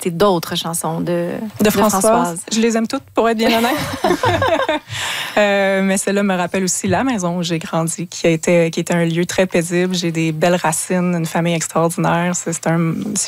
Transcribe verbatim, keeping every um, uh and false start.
chanter d'autres chansons de, de, de Françoise. Françoise. Je les aime toutes, pour être bien honnête. euh, mais celle-là me rappelle aussi la maison où j'ai grandi, qui a été, qui était un lieu très paisible. J'ai des belles racines, une famille extraordinaire. C'est un,